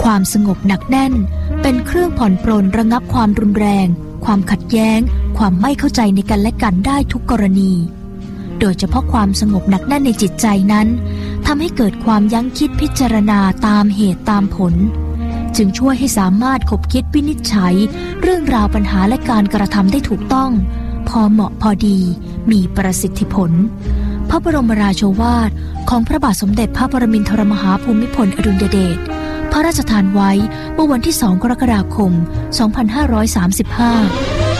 ความสงบหนักแน่นเป็นเครื่องผ่อนปรนระงับความรุนแรงความขัดแย้งความไม่เข้าใจในกันและกันได้ทุกกรณีโดยเฉพาะความสงบหนักแน่นในจิตใจนั้นทำให้เกิดความยั้งคิดพิจารณาตามเหตุตามผลจึงช่วยให้สามารถคบคิดวินิจฉัยเรื่องราวปัญหาและการกระทำได้ถูกต้องพอเหมาะพอดีมีประสิทธิผลพระบรมราโชวาทของพระบาทสมเด็จพระปรมินทรมหาภูมิพลอดุลยเดชพระราชทานไว้เมื่อวันที่2 กรกฎาคม 2535